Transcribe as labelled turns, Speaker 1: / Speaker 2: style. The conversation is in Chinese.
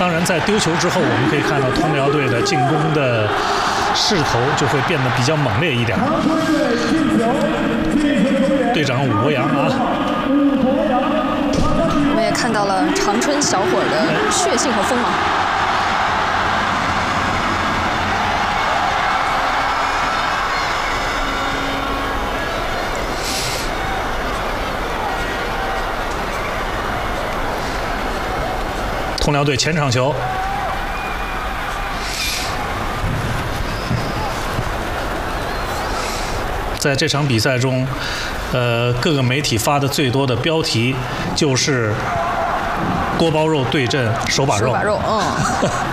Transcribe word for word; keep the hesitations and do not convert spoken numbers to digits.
Speaker 1: 当然，在丢球之后，我们可以看到通辽队的进攻的势头就会变得比较猛烈一点。队长武博洋啊，
Speaker 2: 我们也看到了长春小伙的血性和锋芒。
Speaker 1: 通辽队前场球，在这场比赛中，呃，各个媒体发的最多的标题就是锅包肉对阵手把肉。
Speaker 2: 手把肉，嗯。